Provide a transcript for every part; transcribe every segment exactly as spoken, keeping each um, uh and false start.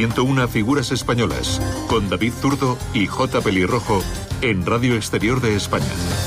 ciento una figuras españolas, con David Zurdo y J. Pelirrojo, en Radio Exterior de España.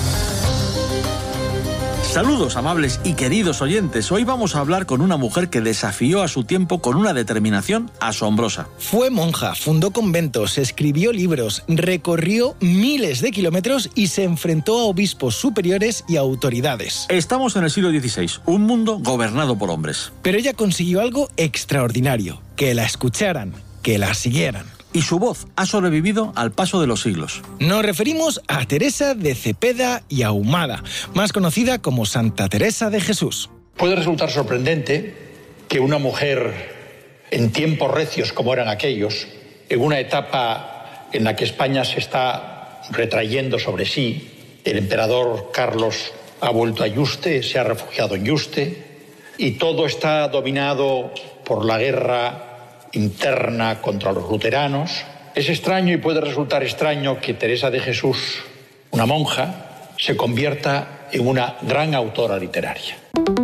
Saludos, amables y queridos oyentes. Hoy vamos a hablar con una mujer que desafió a su tiempo con una determinación asombrosa. Fue monja, fundó conventos, escribió libros, recorrió miles de kilómetros y se enfrentó a obispos superiores y autoridades. Estamos en el siglo dieciséis, un mundo gobernado por hombres. Pero ella consiguió algo extraordinario, que la escucharan, que la siguieran. Y su voz ha sobrevivido al paso de los siglos. Nos referimos a Teresa de Cepeda y Ahumada, más conocida como Santa Teresa de Jesús. Puede resultar sorprendente que una mujer en tiempos recios como eran aquellos, en una etapa en la que España se está retrayendo sobre sí, el emperador Carlos ha vuelto a Yuste, se ha refugiado en Yuste, y todo está dominado por la guerra interna contra los luteranos. Es extraño y puede resultar extraño que Teresa de Jesús, una monja, se convierta en una gran autora literaria.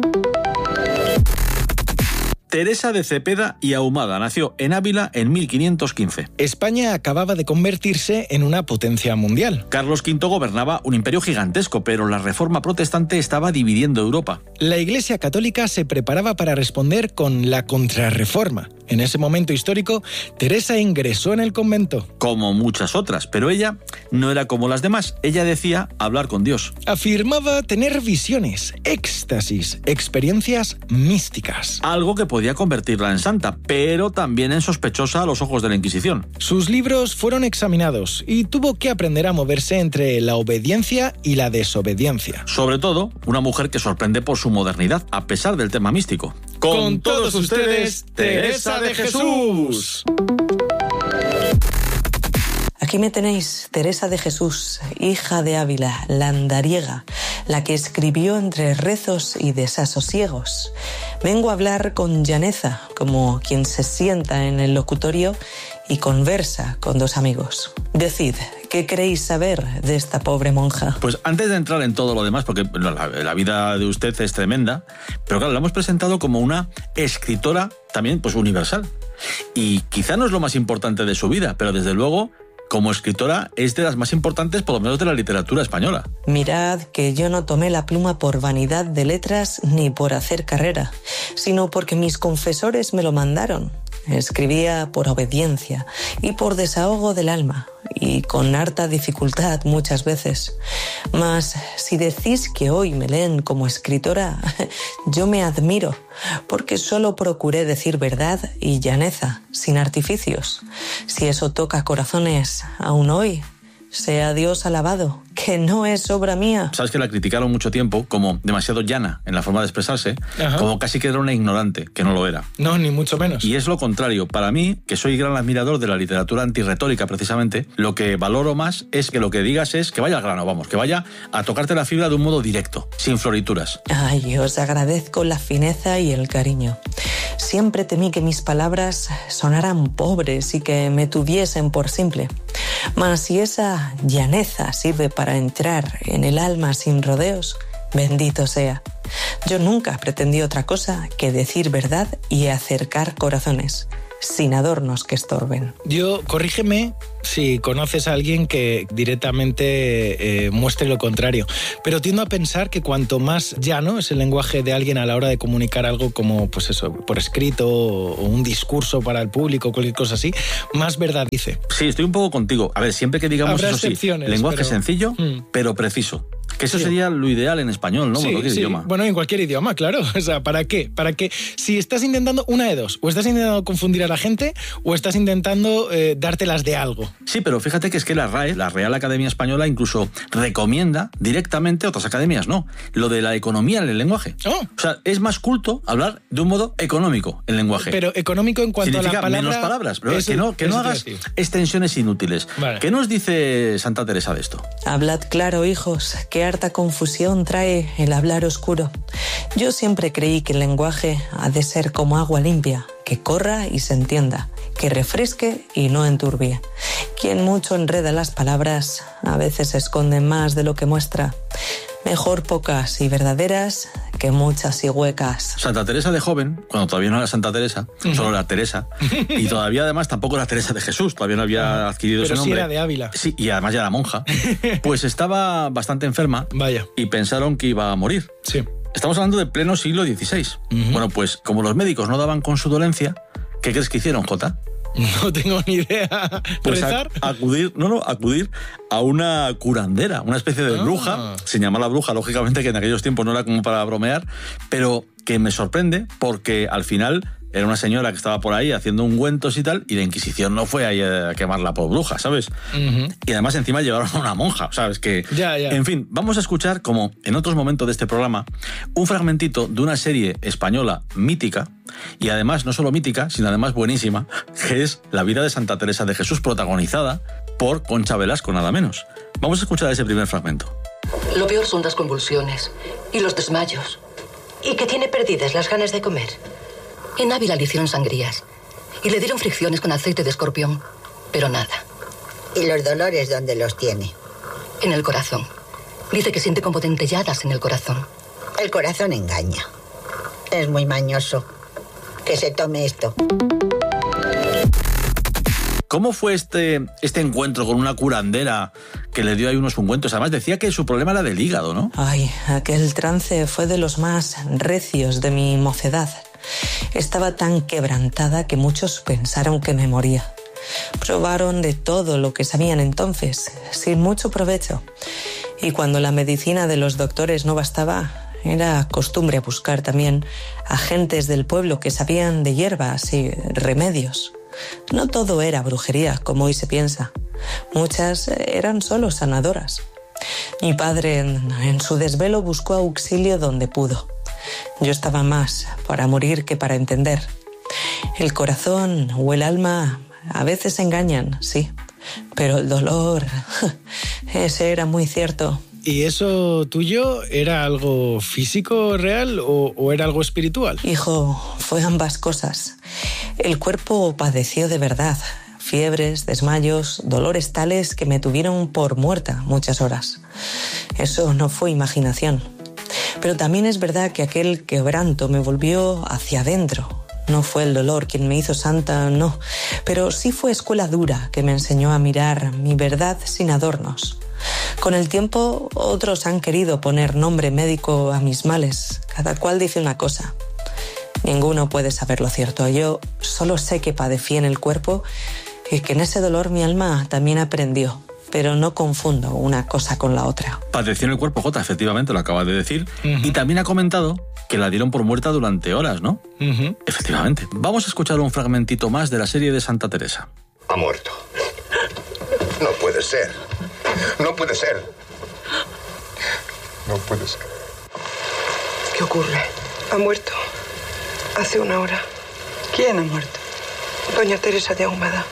Teresa de Cepeda y Ahumada nació en Ávila en mil quinientos quince. España acababa de convertirse en una potencia mundial. Carlos quinto gobernaba un imperio gigantesco, pero la reforma protestante estaba dividiendo Europa. La Iglesia Católica se preparaba para responder con la Contrarreforma. En ese momento histórico, Teresa ingresó en el convento. Como muchas otras, pero ella no era como las demás. Ella decía hablar con Dios. Afirmaba tener visiones, éxtasis, experiencias místicas. Algo que podía convertirla en santa, pero también en sospechosa a los ojos de la Inquisición. Sus libros fueron examinados y tuvo que aprender a moverse entre la obediencia y la desobediencia. Sobre todo, una mujer que sorprende por su modernidad, a pesar del tema místico. Con, Con todos ustedes, Teresa de Jesús. Aquí me tenéis, Teresa de Jesús, hija de Ávila, la andariega, la que escribió entre rezos y desasosiegos. Vengo a hablar con llaneza, como quien se sienta en el locutorio y conversa con dos amigos. Decid, ¿qué queréis saber de esta pobre monja? Pues antes de entrar en todo lo demás, porque la, la vida de usted es tremenda, pero claro, la hemos presentado como una escritora también pues universal. Y quizá no es lo más importante de su vida, pero desde luego, como escritora, es de las más importantes, por lo menos de la literatura española. Mirad que yo no tomé la pluma por vanidad de letras ni por hacer carrera, sino porque mis confesores me lo mandaron. Escribía por obediencia y por desahogo del alma, y con harta dificultad muchas veces. Mas si decís que hoy me leen como escritora, yo me admiro, porque solo procuré decir verdad y llaneza, sin artificios. Si eso toca corazones aún hoy, sea Dios alabado, que no es obra mía. Sabes que la criticaron mucho tiempo como demasiado llana en la forma de expresarse, Ajá. como casi que era una ignorante, que no lo era. No, ni mucho menos. Y es lo contrario. Para mí, que soy gran admirador de la literatura antirretórica precisamente, lo que valoro más es que lo que digas es que vaya al grano, vamos, que vaya a tocarte la fibra de un modo directo, sin florituras. Ay, os agradezco la fineza y el cariño. Siempre temí que mis palabras sonaran pobres y que me tuviesen por simple. Mas si esa llaneza sirve para entrar en el alma sin rodeos, bendito sea. Yo nunca pretendí otra cosa que decir verdad y acercar corazones, sin adornos que estorben. Yo, corrígeme si conoces a alguien que directamente eh, muestre lo contrario, pero tiendo a pensar que cuanto más llano es el lenguaje de alguien a la hora de comunicar algo como, pues eso, por escrito o un discurso para el público, cualquier cosa así, más verdad dice. Sí, estoy un poco contigo. A ver, siempre que digamos Habrá eso sí, lenguaje pero... sencillo, mm. pero preciso. Que eso sí. sería lo ideal en español, ¿no? Sí, En cualquier sí. idioma. Bueno, en cualquier idioma, claro. O sea, ¿para qué? Para que si estás intentando una de dos, o estás intentando confundir a la gente, o estás intentando eh, dártelas de algo. Sí, pero fíjate que es que la R A E, la Real Academia Española, incluso recomienda directamente, otras academias no, lo de la economía en el lenguaje. Oh. O sea, es más culto hablar de un modo económico el lenguaje. Pero económico en cuanto Significa a la palabra... menos palabras, pero eso, que no, que no hagas extensiones inútiles. Vale. ¿Qué nos dice Santa Teresa de esto? Hablad claro, hijos, que harta confusión trae el hablar oscuro. Yo siempre creí que el lenguaje ha de ser como agua limpia, que corra y se entienda, que refresque y no enturbie. Quien mucho enreda las palabras, a veces esconde más de lo que muestra. Mejor pocas y verdaderas que muchas y huecas. Santa Teresa de joven, cuando todavía no era Santa Teresa, uh-huh. solo era Teresa, y todavía además tampoco era Teresa de Jesús, todavía no había adquirido Pero ese nombre. Pero sí era de Ávila. Sí, y además ya era monja. Pues estaba bastante enferma. Vaya. Y pensaron que iba a morir. Sí. Estamos hablando de pleno siglo dieciséis. Uh-huh. Bueno, pues como los médicos no daban con su dolencia, ¿qué crees que hicieron, Jota? No tengo ni idea. Pues ¿Rezar? A, acudir, no, no, acudir a una curandera, una especie de ah. bruja. Se llama la bruja, lógicamente, que en aquellos tiempos no era como para bromear, pero que me sorprende porque al final era una señora que estaba por ahí haciendo ungüentos y tal, y la Inquisición no fue ahí a quemarla por bruja, ¿sabes? Uh-huh. Y además encima llevaron a una monja, ¿sabes? Que, ya, ya. En fin, vamos a escuchar, como en otros momentos de este programa, un fragmentito de una serie española mítica, y además no solo mítica, sino además buenísima, que es La vida de Santa Teresa de Jesús, protagonizada por Concha Velasco, nada menos. Vamos a escuchar ese primer fragmento. Lo peor son las convulsiones y los desmayos, y que tiene perdidas las ganas de comer. En Ávila le hicieron sangrías y le dieron fricciones con aceite de escorpión, pero nada. ¿Y los dolores dónde los tiene? En el corazón. Dice que siente como dentelladas en el corazón. El corazón engaña. Es muy mañoso. Que se tome esto. ¿Cómo fue este, este encuentro con una curandera que le dio ahí unos ungüentos? Además decía que su problema era del hígado, ¿no? Ay, aquel trance fue de los más recios de mi mocedad. Estaba tan quebrantada que muchos pensaron que me moría. Probaron de todo lo que sabían entonces, sin mucho provecho. Y cuando la medicina de los doctores no bastaba, era costumbre buscar también a gentes del pueblo que sabían de hierbas y remedios. No todo era brujería, como hoy se piensa. Muchas eran solo sanadoras. Mi padre, en, en su desvelo, buscó auxilio donde pudo. Yo estaba más para morir que para entender. El corazón o el alma a veces engañan, sí, pero el dolor, ese era muy cierto. ¿Y eso tuyo era algo físico real o, o era algo espiritual? Hijo, fue ambas cosas. El cuerpo padeció de verdad. Fiebres, desmayos, dolores tales que me tuvieron por muerta muchas horas. Eso no fue imaginación. Pero también es verdad que aquel quebranto me volvió hacia adentro. No fue el dolor quien me hizo santa, no. Pero sí fue escuela dura que me enseñó a mirar mi verdad sin adornos. Con el tiempo, otros han querido poner nombre médico a mis males. Cada cual dice una cosa. Ninguno puede saber lo cierto. Yo solo sé que padecí en el cuerpo y que en ese dolor mi alma también aprendió. Pero no confundo una cosa con la otra. Padeció en el cuerpo, Jota, efectivamente, lo acaba de decir. Uh-huh. Y también ha comentado que la dieron por muerta durante horas, ¿no? Uh-huh. Efectivamente. Vamos a escuchar un fragmentito más de la serie de Santa Teresa. Ha muerto. No puede ser. No puede ser. No puede ser. ¿Qué ocurre? Ha muerto. Hace una hora. ¿Quién ha muerto? Doña Teresa de Ahumada.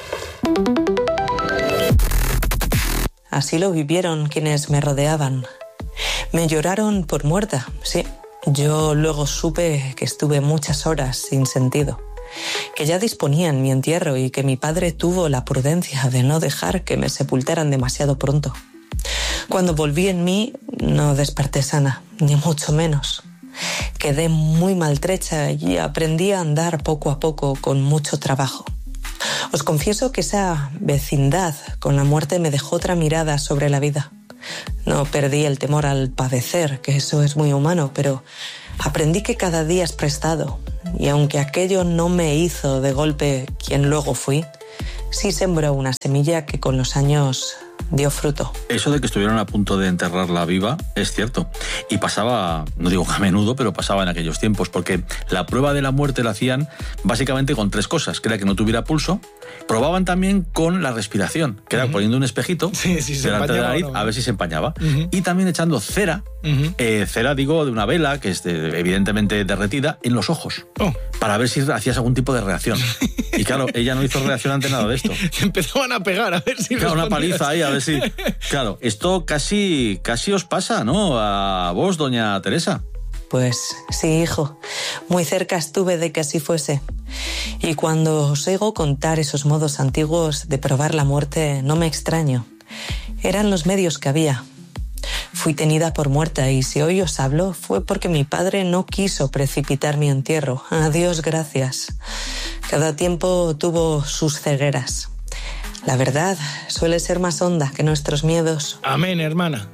Así lo vivieron quienes me rodeaban. Me lloraron por muerta, sí. Yo luego supe que estuve muchas horas sin sentido, que ya disponían mi entierro y que mi padre tuvo la prudencia de no dejar que me sepultaran demasiado pronto. Cuando volví en mí, no desperté sana, ni mucho menos. Quedé muy maltrecha y aprendí a andar poco a poco con mucho trabajo. Os confieso que esa vecindad con la muerte me dejó otra mirada sobre la vida. No perdí el temor al padecer, que eso es muy humano, pero aprendí que cada día es prestado. Y aunque aquello no me hizo de golpe quien luego fui, sí sembró una semilla que con los años dio fruto. Eso de que estuvieron a punto de enterrarla viva es cierto. Y pasaba, no digo a menudo, pero pasaba en aquellos tiempos, porque la prueba de la muerte la hacían básicamente con tres cosas, que era que no tuviera pulso. Probaban también con la respiración, que era uh-huh. poniendo un espejito sí, sí, delante de la nariz, no, no. a ver si se empañaba. Uh-huh. Y también echando cera, uh-huh. eh, cera digo de una vela, que es de, evidentemente derretida, en los ojos, oh. para ver si hacías algún tipo de reacción. Y claro, ella no hizo reacción ante nada de esto. Empezaban a pegar, a ver si claro, una paliza ahí, a ver si... Claro, esto casi, casi os pasa, ¿no? A vos, doña Teresa. Pues sí, hijo. Muy cerca estuve de que así fuese. Y cuando os oigo contar esos modos antiguos de probar la muerte, no me extraño. Eran los medios que había. Fui tenida por muerta y si hoy os hablo fue porque mi padre no quiso precipitar mi entierro. A Dios gracias. Cada tiempo tuvo sus cegueras. La verdad suele ser más honda que nuestros miedos. Amén, hermana.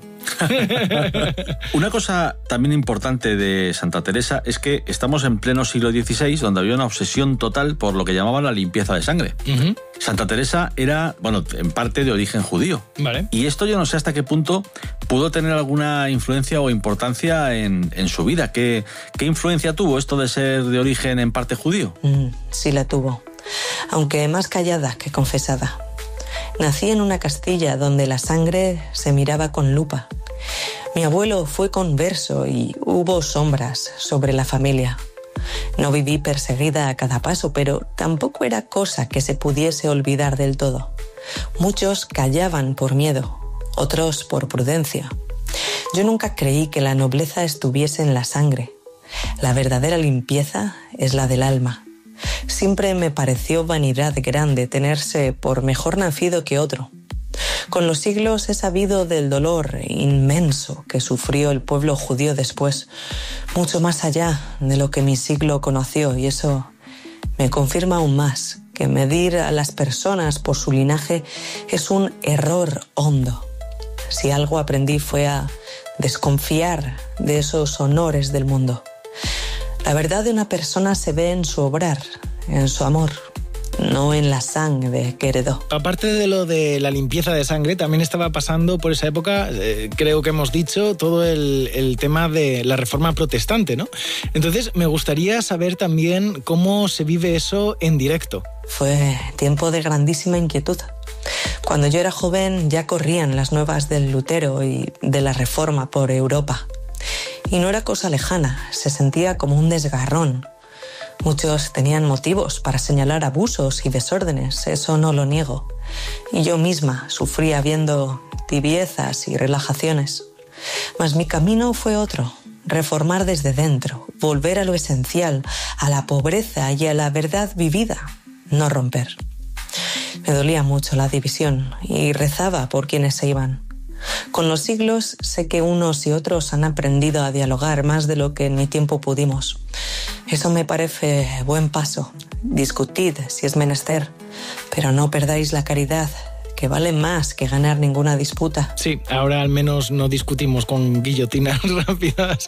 Una cosa también importante de Santa Teresa es que estamos en pleno siglo dieciséis, donde había una obsesión total por lo que llamaban la limpieza de sangre. Uh-huh. Santa Teresa era, bueno, en parte de origen judío. Vale. Y esto yo no sé hasta qué punto pudo tener alguna influencia o importancia en, en su vida. ¿Qué, ¿Qué influencia tuvo esto de ser de origen en parte judío? Mm, sí la tuvo, aunque más callada que confesada. Nací en una Castilla donde la sangre se miraba con lupa. Mi abuelo fue converso y hubo sombras sobre la familia. No viví perseguida a cada paso, pero tampoco era cosa que se pudiese olvidar del todo. Muchos callaban por miedo, otros por prudencia. Yo nunca creí que la nobleza estuviese en la sangre. La verdadera limpieza es la del alma. Siempre me pareció vanidad grande tenerse por mejor nacido que otro. Con los siglos he sabido del dolor inmenso que sufrió el pueblo judío después, mucho más allá de lo que mi siglo conoció, y eso me confirma aún más que medir a las personas por su linaje es un error hondo. Si algo aprendí fue a desconfiar de esos honores del mundo. La verdad de una persona se ve en su obrar, en su amor, no en la sangre que heredó. Aparte de lo de la limpieza de sangre, también estaba pasando por esa época, eh, creo que hemos dicho, todo el, el tema de la reforma protestante, ¿no? Entonces, me gustaría saber también cómo se vive eso en directo. Fue tiempo de grandísima inquietud. Cuando yo era joven ya corrían las nuevas del Lutero y de la reforma por Europa. Y no era cosa lejana, se sentía como un desgarrón. Muchos tenían motivos para señalar abusos y desórdenes, eso no lo niego. Y yo misma sufría viendo tibiezas y relajaciones. Mas mi camino fue otro, reformar desde dentro, volver a lo esencial, a la pobreza y a la verdad vivida, no romper. Me dolía mucho la división y rezaba por quienes se iban. Con los siglos sé que unos y otros han aprendido a dialogar más de lo que en mi tiempo pudimos. Eso me parece buen paso. Discutid si es menester, pero no perdáis la caridad, que vale más que ganar ninguna disputa. Sí, ahora al menos no discutimos con guillotinas rápidas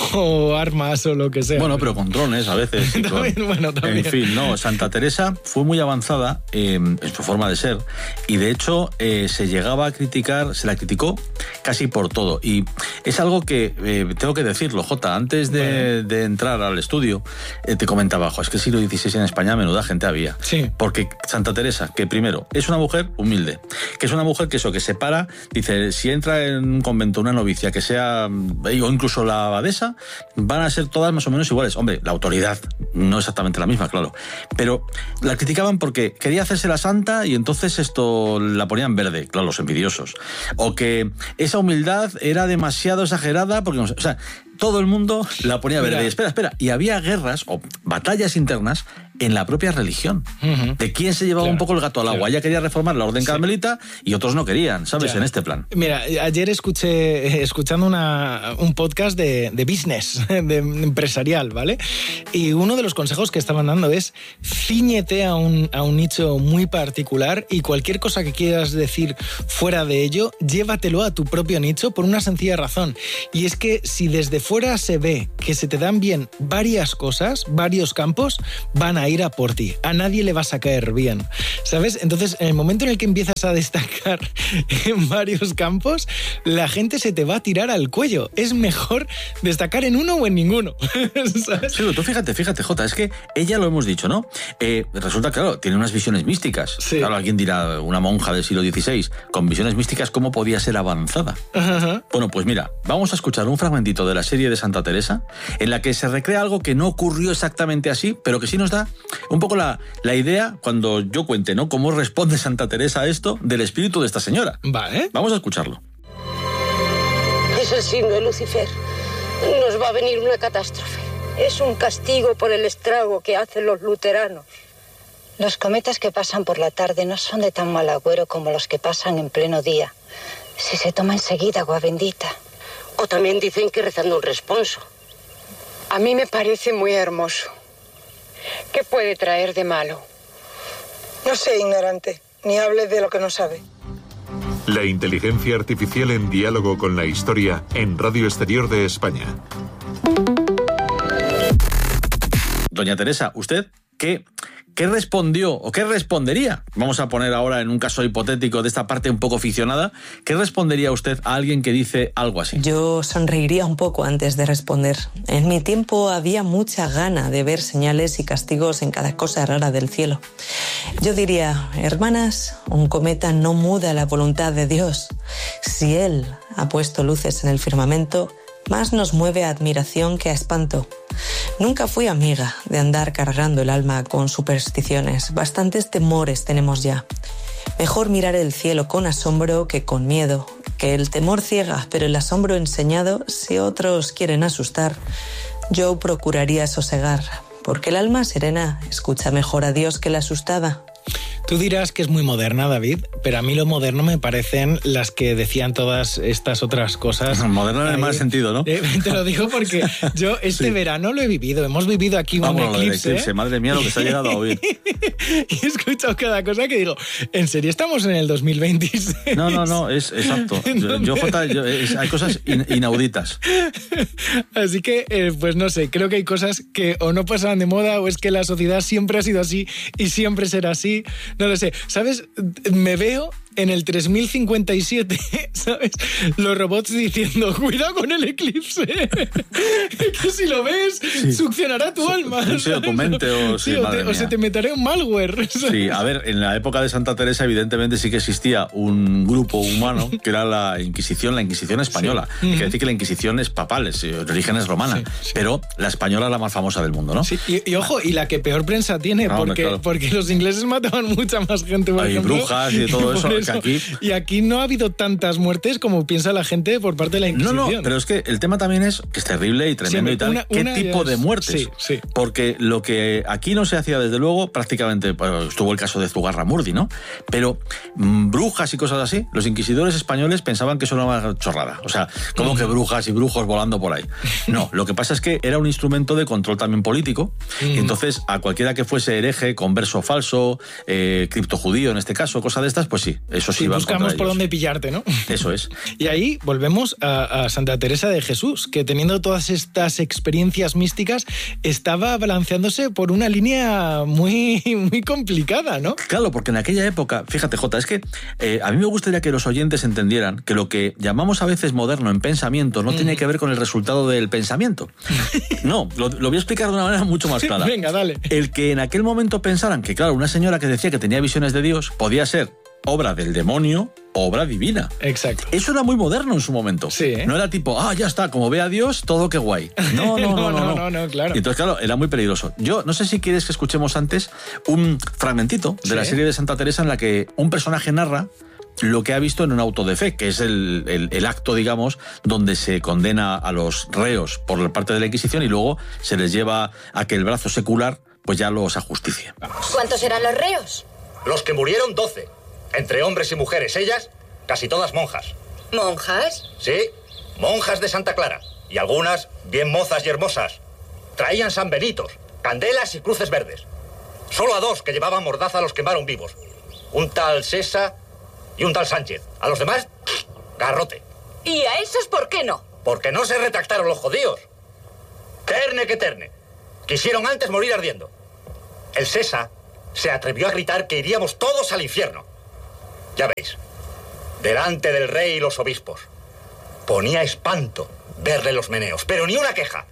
o armas o lo que sea. Bueno, pero con drones a veces. también, con... bueno, también. En fin, no, Santa Teresa fue muy avanzada eh, en su forma de ser y de hecho eh, se llegaba a criticar, se la criticó casi por todo. Y es algo que eh, tengo que decirlo, Jota, antes de, bueno. de entrar al estudio, eh, te comentaba, es que el siglo dieciséis en España menuda gente había. Sí. Porque Santa Teresa, que primero es una mujer humilde, que es una mujer que eso, que se para, dice, si entra en un convento una novicia que sea, o incluso la abadesa, van a ser todas más o menos iguales. Hombre, la autoridad no exactamente la misma, claro, pero la criticaban porque quería hacerse la santa y entonces esto la ponían verde, claro, los envidiosos, o que esa humildad era demasiado exagerada porque, o sea, todo el mundo la ponía verde. Mira. Espera, espera, y había guerras o batallas internas en la propia religión. Uh-huh. De quién se llevaba claro, un poco el gato al agua. Claro. Ella quería reformar la orden sí. carmelita y otros no querían, ¿sabes? Claro. En este plan. Mira, ayer escuché, escuchando una, un podcast de, de business, de empresarial, ¿vale? Y uno de los consejos que estaban dando es cíñete a un, a un nicho muy particular y cualquier cosa que quieras decir fuera de ello, llévatelo a tu propio nicho por una sencilla razón. Y es que si desde fuera se ve que se te dan bien varias cosas, varios campos, van a ir a por ti. A nadie le vas a caer bien, ¿sabes? Entonces, en el momento en el que empiezas a destacar en varios campos, la gente se te va a tirar al cuello. Es mejor destacar en uno o en ninguno, ¿sabes? Sí, tú fíjate, fíjate, Jota, es que ella lo hemos dicho, ¿no? Eh, resulta, claro, tiene unas visiones místicas. Sí. Claro, alguien dirá, una monja del siglo dieciséis con visiones místicas, ¿cómo podía ser avanzada? Ajá. Bueno, pues mira, vamos a escuchar un fragmentito de la serie de Santa Teresa, en la que se recrea algo que no ocurrió exactamente así, pero que sí nos da un poco la, la idea, cuando yo cuente, ¿no?, cómo responde Santa Teresa a esto del espíritu de esta señora. Vale. Vamos a escucharlo. Es el signo de Lucifer. Nos va a venir una catástrofe. Es un castigo por el estrago que hacen los luteranos. Los cometas que pasan por la tarde no son de tan mal agüero como los que pasan en pleno día. Si se toma enseguida agua bendita. O también dicen que rezando un responso. A mí me parece muy hermoso. ¿Qué puede traer de malo? No sé, ignorante. Ni hables de lo que no sabe. La inteligencia artificial en diálogo con la historia en Radio Exterior de España. Doña Teresa, ¿usted qué, qué respondió o qué respondería? Vamos a poner ahora en un caso hipotético de esta parte un poco ficcionada. ¿Qué respondería usted a alguien que dice algo así? Yo sonreiría un poco antes de responder. En mi tiempo había mucha gana de ver señales y castigos en cada cosa rara del cielo. Yo diría, hermanas, un cometa no muda la voluntad de Dios. Si Él ha puesto luces en el firmamento, más nos mueve a admiración que a espanto. Nunca fui amiga de andar cargando el alma con supersticiones. Bastantes temores tenemos ya. Mejor mirar el cielo con asombro que con miedo. Que el temor ciega, pero el asombro enseñado, si otros quieren asustar, yo procuraría sosegar. Porque el alma serena escucha mejor a Dios que la asustada. Tú dirás que es muy moderna, David, pero a mí lo moderno me parecen las que decían todas estas otras cosas. Moderno en el mal sentido, ¿no? Eh, te lo digo porque yo este sí. verano lo he vivido. Hemos vivido aquí Vamos, un eclipse. eclipse. Madre mía, lo que se ha llegado a oír. Y he escuchado cada cosa que digo, ¿en serio estamos en el dos mil veintiséis? No, no, no, es exacto. Yo, yo, Jota, yo, es, hay cosas in, inauditas. Así que, eh, pues no sé, creo que hay cosas que o no pasan de moda o es que la sociedad siempre ha sido así y siempre será así. No lo sé. ¿Sabes? Me veo en el tres mil cincuenta y siete, ¿sabes? Los robots diciendo, cuidado con el eclipse, que si lo ves, sí. succionará tu alma. Sí, o tu mente, o, sí, sí, o, te, o se te meterá un malware. ¿sabes? Sí, a ver, en la época de Santa Teresa, evidentemente sí que existía un grupo humano que era la Inquisición, la Inquisición española. Sí. Hay que decir que la Inquisición es papal, es de orígenes romana, sí, sí. pero la española es la más famosa del mundo, ¿no? Sí, y, y ojo, y la que peor prensa tiene, no, porque, claro. porque los ingleses mataban mucha más gente, por Hay ejemplo. brujas y todo eso. Que aquí... Y aquí no ha habido tantas muertes como piensa la gente por parte de la Inquisición. No, no, pero es que el tema también es que es terrible y tremendo sí, y tal. Una, ¿Qué una tipo es... de muertes? Sí, sí. Porque lo que aquí no se hacía, desde luego, prácticamente, pues, estuvo el caso de Zugarramurdi, ¿no? Pero mmm, brujas y cosas así, los inquisidores españoles pensaban que eso era una chorrada. O sea, ¿cómo mm. que brujas y brujos volando por ahí? No, lo que pasa es que era un instrumento de control también político. Mm. Y entonces, a cualquiera que fuese hereje, converso falso, eh, criptojudío en este caso, cosas de estas, pues sí, eso sí, sí va buscamos por dónde pillarte, ¿no? Eso es. Y ahí volvemos a, a Santa Teresa de Jesús, que teniendo todas estas experiencias místicas, estaba balanceándose por una línea muy, muy complicada, ¿no? Claro, porque en aquella época, fíjate, Jota, es que eh, a mí me gustaría que los oyentes entendieran que lo que llamamos a veces moderno en pensamiento no mm. tiene que ver con el resultado del pensamiento. No, lo, lo voy a explicar de una manera mucho más clara. Venga, dale. El que en aquel momento pensaran que, claro, una señora que decía que tenía visiones de Dios podía ser obra del demonio, obra divina. Exacto. Eso era muy moderno en su momento. Sí, ¿eh? No era tipo, ah, ya está, como ve a Dios, todo qué guay. No, no, no, no, no, no, no, claro. Y entonces, claro, era muy peligroso. Yo no sé si quieres que escuchemos antes un fragmentito de ¿Sí? la serie de Santa Teresa en la que un personaje narra lo que ha visto en un auto de fe, que es el, el, el acto, digamos, donde se condena a los reos por parte de la Inquisición y luego se les lleva a que el brazo secular pues ya los ajusticie. ¿Cuántos eran los reos? Los que murieron, doce. Entre hombres y mujeres, ellas, casi todas monjas. ¿Monjas? Sí, monjas de Santa Clara. Y algunas bien mozas y hermosas. Traían sanbenitos, candelas y cruces verdes. Solo a dos que llevaban mordaza los quemaron vivos. Un tal Sesa y un tal Sánchez. A los demás, garrote. ¿Y a esos por qué no? Porque no se retractaron los judíos. Terne que terne. Quisieron antes morir ardiendo. El Sesa se atrevió a gritar que iríamos todos al infierno. Ya veis, delante del rey y los obispos. Ponía espanto verle los meneos, pero ni una queja.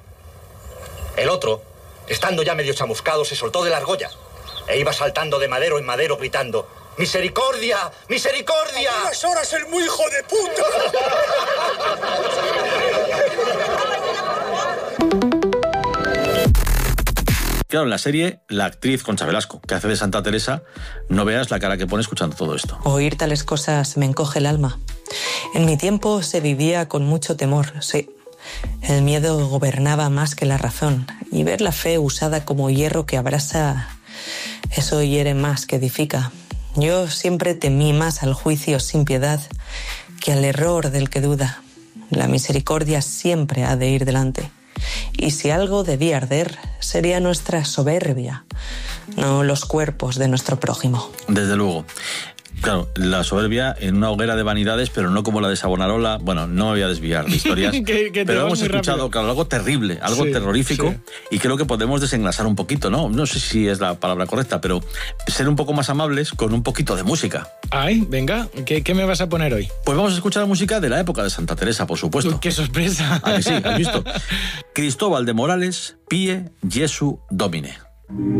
El otro, estando ya medio chamuscado, se soltó de la argolla e iba saltando de madero en madero gritando: ¡Misericordia! ¡Misericordia! ¡A unas horas el muy hijo de puta! Claro, en la serie, la actriz Concha Velasco, que hace de Santa Teresa, no veas la cara que pone escuchando todo esto. Oír tales cosas me encoge el alma. En mi tiempo se vivía con mucho temor, sí. El miedo gobernaba más que la razón, y ver la fe usada como hierro que abrasa, eso hiere más que edifica. Yo siempre temí más al juicio sin piedad que al error del que duda. La misericordia siempre ha de ir delante. Y si algo debía arder, sería nuestra soberbia, no los cuerpos de nuestro prójimo. Desde luego. Claro, la soberbia en una hoguera de vanidades, pero no como la de Savonarola. Bueno, no me voy a desviar de historias, que, que pero hemos escuchado, rápido. claro, algo terrible, algo sí, terrorífico, sí. Y creo que podemos desengrasar un poquito, ¿no? No sé si es la palabra correcta, pero ser un poco más amables con un poquito de música. Ay, venga, ¿qué, qué me vas a poner hoy? Pues vamos a escuchar la música de la época de Santa Teresa, por supuesto. ¡Qué sorpresa! ¿A que sí? ¿Has visto? Cristóbal de Morales, Pie Jesu Domine.